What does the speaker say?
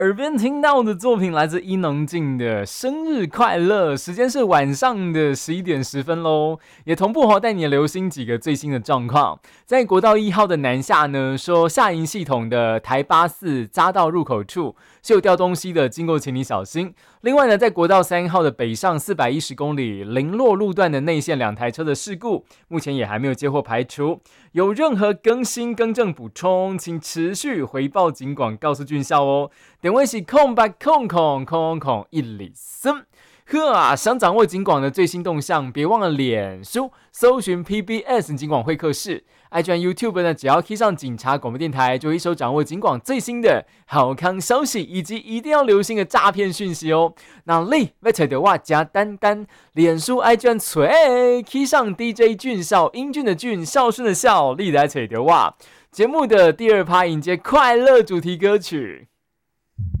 耳边听到的作品来自伊能静的《生日快乐》，时间是晚上的11点10分喽。也同步带你留心几个最新的状况。在国道1号的南下呢，说下营系统的台84匝道入口处是有掉东西的，经过请你小心。另外呢，在国道3号的北上410公里林落路段的内线2台车的事故，目前也还没有接获排除。有任何更新更正补充，请持续回报警广告诉俊孝哦。电话是0800000103。想掌握警广的最新动向，别忘了脸书搜寻 PBS 警广会客室。IG YouTube 呢，只要 key 上警察广播电台，就一手掌握警广最新的好康消息，以及一定要留心的诈骗讯息哦。那你要找到我加丹丹，脸书 IG 找 key 上 DJ 俊孝，英俊的俊，孝顺的孝，你来找到我。节目的第2趴迎接快乐主题歌曲。